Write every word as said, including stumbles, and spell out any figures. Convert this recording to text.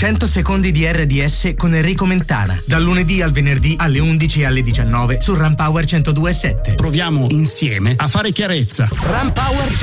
cento secondi di R D S con Enrico Mentana. Dal lunedì al venerdì alle undici e alle diciannove su Ram Power centodue e sette. Proviamo insieme a fare chiarezza. Ram Power